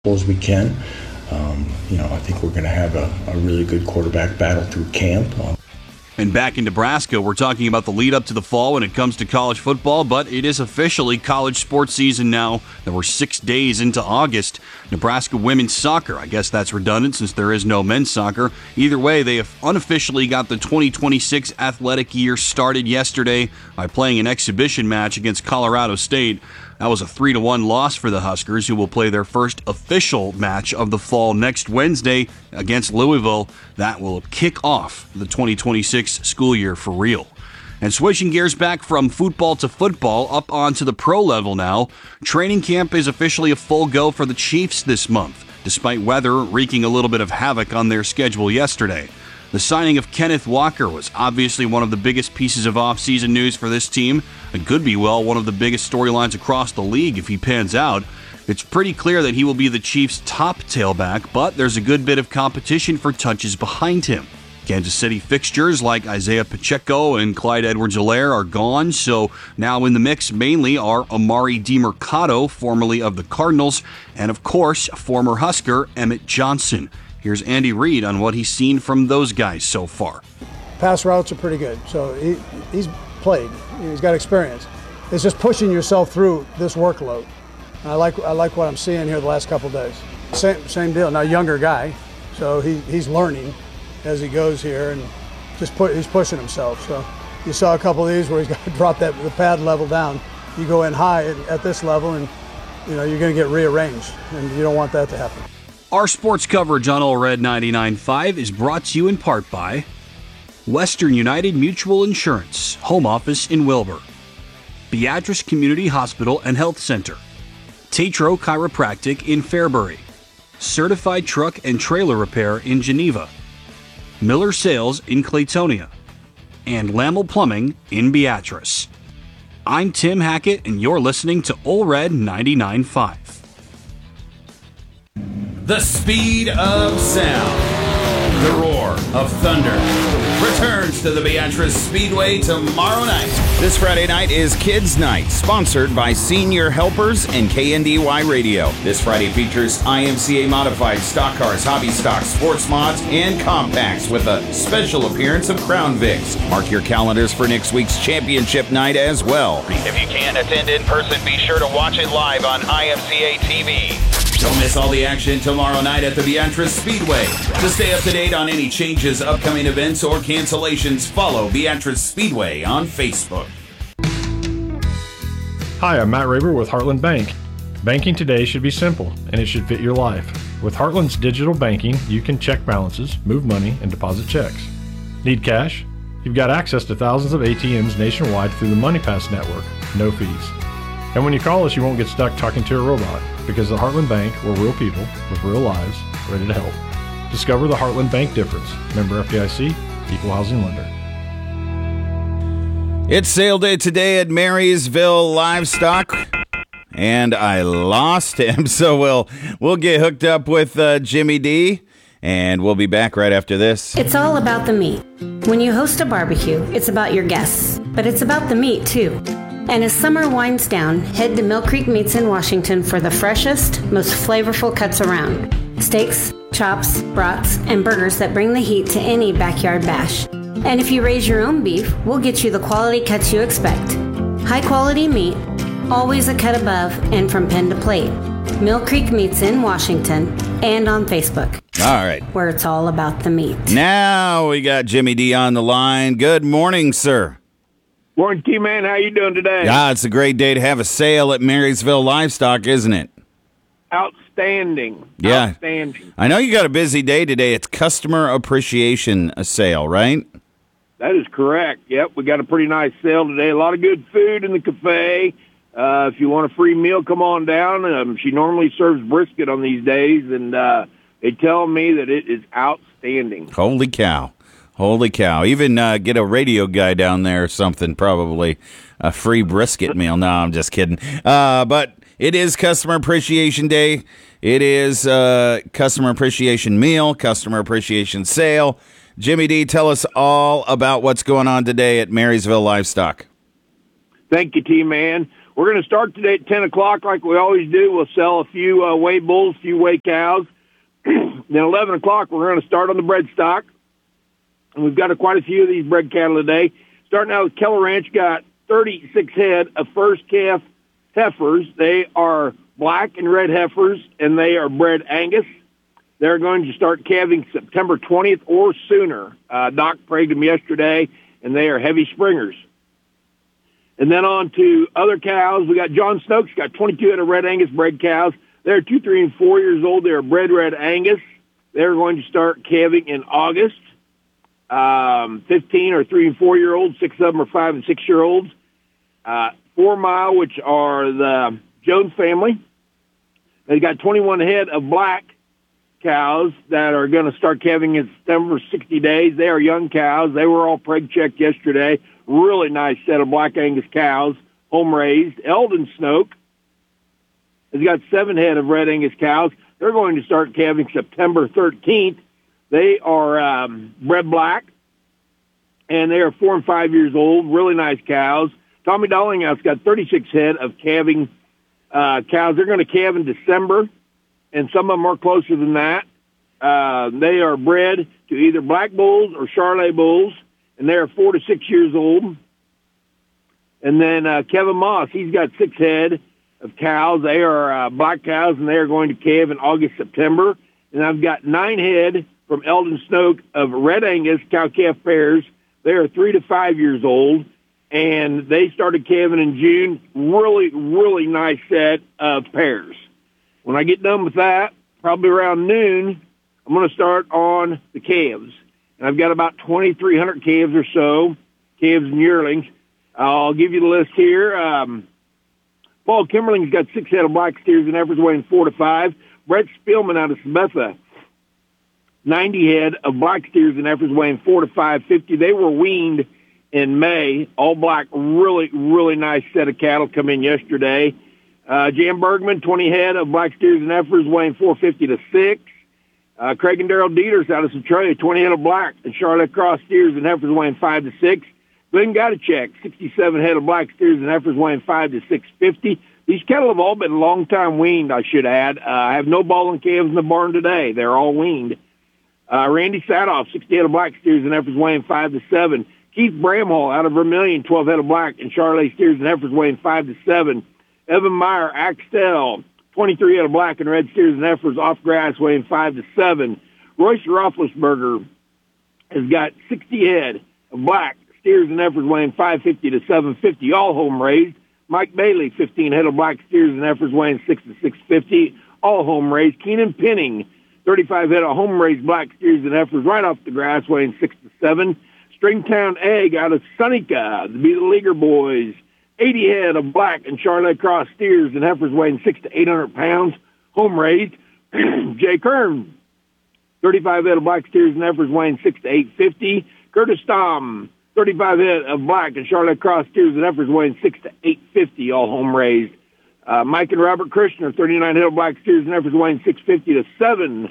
as we can. I think we're going to have a really good quarterback battle through camp. And back in Nebraska, we're talking about the lead up to the fall when it comes to college football, but it is officially college sports season now that we're 6 days into August. Nebraska women's soccer, I guess that's redundant since there is no men's soccer. Either way, they have unofficially got the 2026 athletic year started yesterday by playing an exhibition match against Colorado State. That was a 3-1 loss for the Huskers, who will play their first official match of the fall next Wednesday against Louisville. That will kick off the 2026 school year for real. And switching gears back from football to football, up onto the pro level now. Training camp is officially a full go for the Chiefs this month, despite weather wreaking a little bit of havoc on their schedule yesterday. The signing of Kenneth Walker was obviously one of the biggest pieces of off-season news for this team. It could be, one of the biggest storylines across the league if he pans out. It's pretty clear that he will be the Chiefs' top tailback, but there's a good bit of competition for touches behind him. Kansas City fixtures like Isaiah Pacheco and Clyde Edwards-Helaire are gone, so now in the mix mainly are Amari DiMercato, formerly of the Cardinals, and of course, former Husker Emmett Johnson. Here's Andy Reid on what he's seen from those guys so far. Pass routes are pretty good, so he's played. He's got experience. It's just pushing yourself through this workload. And I like what I'm seeing here the last couple of days. Same deal. Now, younger guy, so he's learning as he goes here, and he's pushing himself. So you saw a couple of these where he's got to drop the pad level down. You go in high at this level, and you're going to get rearranged, and you don't want that to happen. Our sports coverage on All Red 99.5 is brought to you in part by Western United Mutual Insurance, home office in Wilbur, Beatrice Community Hospital and Health Center, Tatro Chiropractic in Fairbury, Certified Truck and Trailer Repair in Geneva, Miller Sales in Claytonia, and Lamel Plumbing in Beatrice. I'm Tim Hackett, and you're listening to All Red 99.5. The speed of sound, the roar of thunder, returns to the Beatrice Speedway tomorrow night. This Friday night is Kids Night, sponsored by Senior Helpers and KNDY Radio. This Friday features IMCA modified stock cars, hobby stocks, sports mods, and compacts with a special appearance of Crown Vics. Mark your calendars for next week's championship night as well. If you can't attend in person, be sure to watch it live on IMCA TV. Don't miss all the action tomorrow night at the Beatrice Speedway. To stay up to date on any changes, upcoming events, or cancellations, follow Beatrice Speedway on Facebook. Hi, I'm Matt Raber with Heartland Bank. Banking today should be simple, and it should fit your life. With Heartland's digital banking, you can check balances, move money, and deposit checks. Need cash? You've got access to thousands of ATMs nationwide through the MoneyPass network, no fees. And when you call us, you won't get stuck talking to a robot, because at Heartland Bank, we're real people with real lives, ready to help. Discover the Heartland Bank difference. Member FDIC, Equal Housing Lender. It's sale day today at Marysville Livestock, and I lost him, so we'll get hooked up with Jimmy D, and we'll be back right after this. It's all about the meat. When you host a barbecue, it's about your guests, but it's about the meat too. And as summer winds down, head to Mill Creek Meats in Washington for the freshest, most flavorful cuts around. Steaks, chops, brats, and burgers that bring the heat to any backyard bash. And if you raise your own beef, we'll get you the quality cuts you expect. High quality meat, always a cut above and from pen to plate. Mill Creek Meats in Washington and on Facebook. All right. Where it's all about the meat. Now we got Jimmy D on the line. Good morning, sir. Morning, T-Man. How you doing today? Yeah, it's a great day to have a sale at Marysville Livestock, isn't it? Outstanding. Yeah. Outstanding. I know you got a busy day today. It's Customer Appreciation Sale, right? That is correct. Yep, we got a pretty nice sale today. A lot of good food in the cafe. If you want a free meal, come on down. She normally serves brisket on these days, and they tell me that it is outstanding. Holy cow. Holy cow. Even get a radio guy down there or something, probably. A free brisket meal. No, I'm just kidding. But it is Customer Appreciation Day. It is Customer Appreciation Meal, Customer Appreciation Sale. Jimmy D, tell us all about what's going on today at Marysville Livestock. Thank you, T-Man. We're We're going to start today at 10 o'clock like we always do. We'll sell a few weigh bulls, a few weigh cows. Then 11 o'clock, we're going to start on the bred stock. And we've got quite a few of these bred cattle today. Starting out with Keller Ranch, got 36 head of first calf heifers. They are black and red heifers, and they are bred Angus. They're going to start calving September 20th or sooner. Doc prayed them yesterday, and they are heavy springers. And then on to other cows. We got John Snooks, got 22 head of red Angus bred cows. They're 2, 3, and 4 years old. They're bred red Angus. They're going to start calving in August. 15 are 3 and 4 year olds. 6 of them are 5 and 6 year olds. 4 Mile, which are the Jones family. They got 21 head of black cows that are going to start calving in September, 60 days. They are young cows. They were all preg checked yesterday. Really nice set of black Angus cows, home raised. Eldon Snoke has got 7 head of red Angus cows. They're going to start calving September 13th. They are bred black, and they are 4 and 5 years old. Really nice cows. Tommy Dollinghouse got 36 head of calving cows. They're going to calve in December, and some of them are closer than that. They are bred to either black bulls or Charolais bulls, and they are 4 to 6 years old. And then Kevin Moss, he's got 6 head of cows. They are black cows, and they are going to calve in August, September. And I've got 9 head from Eldon Snoke of red Angus cow-calf pairs. They are 3 to 5 years old, and they started calving in June. Really, really nice set of pairs. When I get done with that, probably around noon, I'm going to start on the calves. And I've got about 2,300 calves or so, calves and yearlings. I'll give you the list here. Paul Kimmerling's got 6 head of black steers and heifers weighing 4 to 5. Brett Spielman out of Sabetha, 90 head of black steers and heifers weighing 4 to 550. They were weaned in May. All black, really, really nice set of cattle come in yesterday. Jan Bergman, 20 head of black steers and heifers weighing 450 to 6. Craig and Darrell Dieters out of Centralia, 20 head of black and Charlotte Cross steers and heifers weighing 5 to 6. Glenn Gottachek, 67 head of black steers and heifers weighing 5 to 650. These cattle have all been a long time weaned, I should add. I have no ball and calves in the barn today. They're all weaned. Randy Sadoff, 60 head of black steers and heifers weighing 5 to 7. Keith Bramhall out of Vermilion, 12 head of black and Charolais steers and heifers weighing 5 to 7. Evan Meyer, Axtell, 23 head of black and red steers and heifers off grass weighing 5 to 7. Royce Roethlisberger has got 60 head of black steers and heifers weighing 550 to 750, all home raised. Mike Bailey, 15 head of black steers and heifers weighing 6 to 650, all home raised. Keenan Penning, 35 head of home raised black steers and heifers right off the grass weighing 6 to 7. Stringtown Egg out of Seneca, the Be the Leaguer boys, 80 head of black and Charlotte Cross steers and heifers weighing 600 to 800 pounds, home raised. Jay Kern, 35 head of black steers and heifers weighing 600 to 850. Curtis Tom, 35 head of black and Charlotte Cross steers and heifers weighing 600 to 850, all home raised. Mike and Robert Krishner, 39 head of black steers and heifers weighing 650 to 7.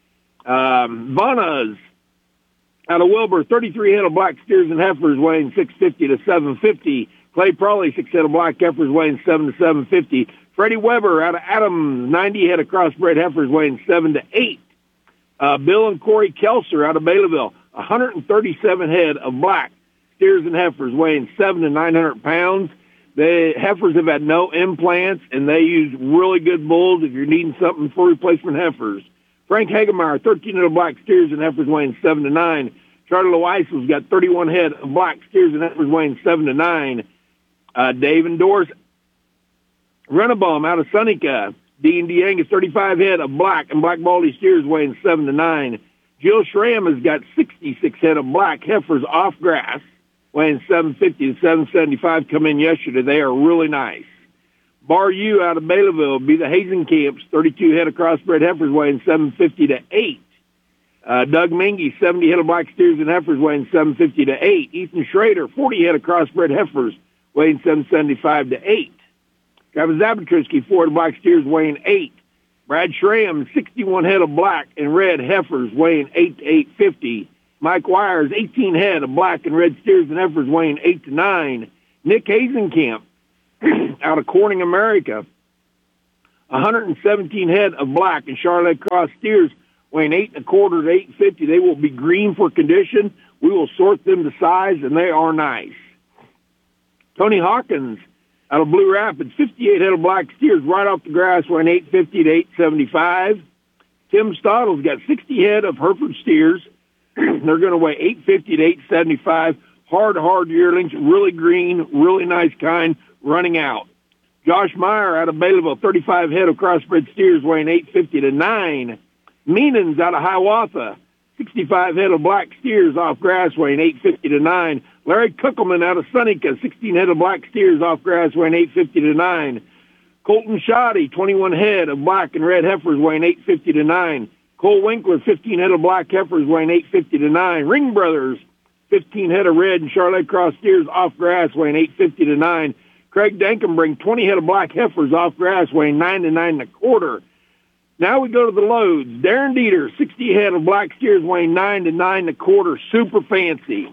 Vanas out of Wilbur, 33 head of black steers and heifers weighing 650 to 750. Clay Prawley, 6 head of black heifers weighing 7 to 750. Freddie Weber out of Adams, 90 head of crossbred heifers weighing 7 to 8. Bill and Corey Kelser out of Baileyville, 137 head of black steers and heifers weighing 7 to 900 pounds. The heifers have had no implants, and they use really good bulls if you're needing something for replacement heifers. Frank Hagemeyer, 13 head of black steers and heifers weighing 7 to 9. Charlie Loisel's got 31 head of black steers and heifers weighing 7 to 9. Dave and Doris Rennebaum out of Seneca, D&D Angus, 35 head of black and black baldy steers weighing 7 to 9. Jill Schramm has got 66 head of black heifers off grass weighing 750 to 775 come in yesterday. They are really nice. Bar U out of Baileyville be the Hazenkamps, 32 head of crossbred heifers weighing 750 to 8. Doug Mingy, 70 head of black steers and heifers weighing 750 to 8. Ethan Schrader, 40 head of crossbred heifers weighing 775 to 8. Travis Zabitrisky, 4 head of black steers weighing 8. Brad Schramm, 61 head of black and red heifers weighing 8 to 850. Mike Wires, 18 head of black and red steers and heifers weighing 8 to 9. Nick Hazenkamp, out of Corning, America. 117 head of black and Charlotte Cross steers weighing 8 1/4 to 850. They will be green for condition. We will sort them to size, and they are nice. Tony Hawkins out of Blue Rapids, 58 head of black steers right off the grass weighing 850 to 875. Tim Stottle's got 60 head of Hereford steers. They're going to weigh 850 to 875. Hard yearlings, really green, really nice kind, running out. Josh Meyer out of Baileyville, 35 head of crossbred steers weighing 850 to 9. Meenans out of Hiawatha, 65 head of black steers off grass weighing 850 to 9. Larry Kuckelman out of Seneca, 16 head of black steers off grass weighing 850 to 9. Colton Shoddy, 21 head of black and red heifers weighing 850 to 9. Cole Winkler, 15 head of black heifers weighing 850 to 9. Ring Brothers, 15 head of red and Charlotte Cross steers off grass weighing 850 to 9. Craig Dankenbring, 20 head of black heifers off grass weighing 9 to 9 1/4. Now we go to the loads. Darren Dieter, 60 head of black steers weighing 9 to 9 1/4, super fancy.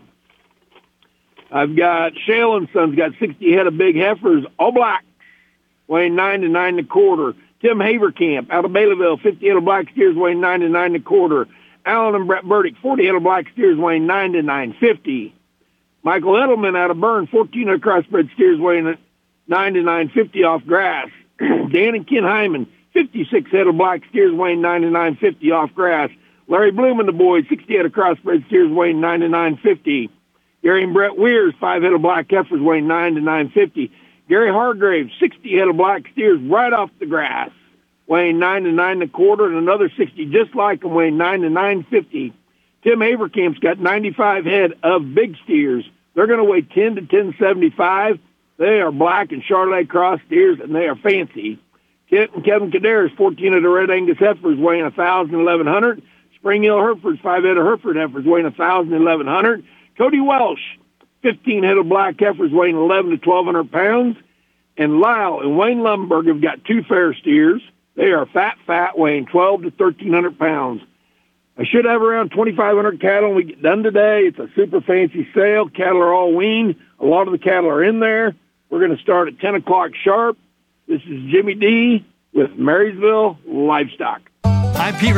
I've got Shale and Sons, got 60 head of big heifers, all black, weighing 9 to 9 1/4. Tim Haverkamp out of Baileyville, 50 head of black steers weighing 9 to 9 1/4. Alan and Brett Burdick, 40 head of black steers weighing 9 to 950. Michael Edelman out of Bern, 14 head of crossbred steers weighing 9 to 950 off grass. Dan and Ken Hyman, 56 head of black steers weighing 9 to 950 off grass. Larry Bloom and the boys, 60 head of crossbred steers weighing 9 to 950. Gary and Brett Weirs, 5 head of black heifers weighing 9 to 950. Gary Hargrave, 60 head of black steers right off the grass, weighing 9 to 9 1/4, and another 60 just like them weighing 9 to 950. Tim Haverkamp's got 95 head of big steers. They're going to weigh 10 to 1075. They are black and Charlotte Cross steers, and they are fancy. Kent and Kevin Kaderis, 14 head of red Angus heifers weighing 1,000 to 1,100. Spring Hill Herefords, 5 head of Hereford heifers weighing 1,000 to 1,100. Cody Welsh, 15 head of black heifers weighing 11 to 1,200 pounds. And Lyle and Wayne Lumberg have got 2 fair steers. They are fat, weighing 12 to 1,300 pounds. I should have around 2,500 cattle when we get done today. It's a super fancy sale. Cattle are all weaned. A lot of the cattle are in there. We're going to start at 10 o'clock sharp. This is Jimmy D with Marysville Livestock. I'm Pete